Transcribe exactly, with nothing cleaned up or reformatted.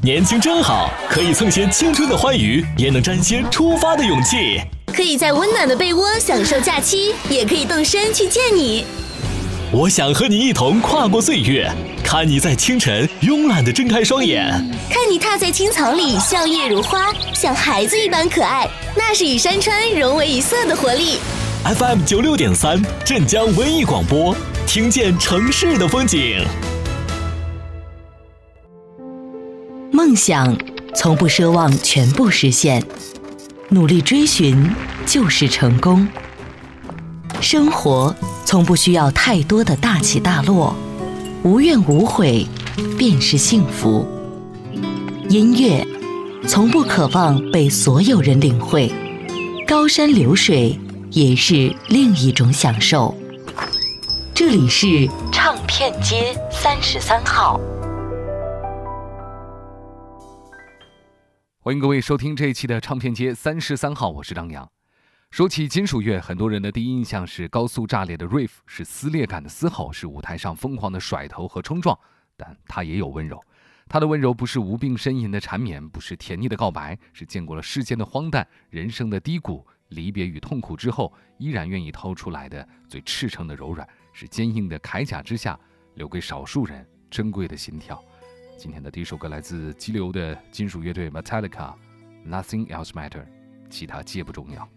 年轻真好，可以蹭些青春的欢愉，也能沾些出发的勇气。 可以在温暖的被窝享受假期，也可以动身去见你。 我想和你一同跨过岁月，看你在清晨慵懒地睁开双眼， 看你踏在青草里笑靥如花，像孩子一般可爱，那是与山川融为一色的活力。 F M 九六点三，镇江文艺广播，听见城市的风景。 梦想从不奢望全部实现，努力追寻就是成功。生活从不需要太多的大起大落，无怨无悔便是幸福。音乐从不渴望被所有人领会，高山流水也是另一种享受。这里是唱片街三十三号。 欢迎各位收听这一期的唱片街三十三号，我是张扬。说起金属乐，很多人的第一印象是高速炸裂的 riff， 是撕裂感的嘶吼，是舞台上疯狂的甩头和冲撞，但它也有温柔。它的温柔不是无病呻吟的缠绵，不是甜腻的告白，是见过了世间的荒诞，人生的低谷，离别与痛苦之后依然愿意掏出来的最赤诚的柔软，是坚硬的铠甲之下留给少数人珍贵的心跳。今天的第一首歌来自激流的金属乐队 Metallica， Nothing Else Matter， 其他皆不重要。